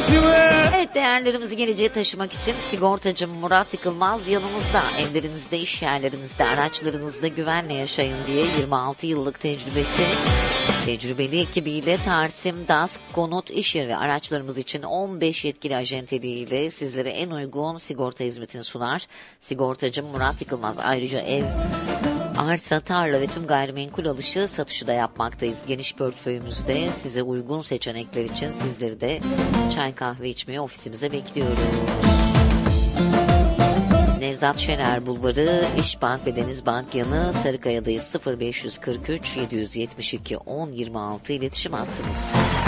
Evet, değerlerimizi geleceğe taşımak için sigortacı Murat Yıkılmaz yanınızda. Evlerinizde, iş yerlerinizde, araçlarınızda güvenle yaşayın diye 26 yıllık tecrübeli ekibiyle Tarsim, DASK, Konut, iş yeri ve araçlarımız için 15 yetkili ajenteliğiyle sizlere en uygun sigorta hizmetini sunar. Sigortacı Murat Yıkılmaz. Ayrıca ev, arsa, tarla ve tüm gayrimenkul alışı, satışı da yapmaktayız. Geniş portföyümüzde size uygun seçenekler için sizleri de çay kahve içmeye ofisimize bekliyoruz. Nevzat Şener Bulvarı, İşbank ve Denizbank yanı, Sarıkaya'dayız. 0543 772 1026 iletişim hattımız.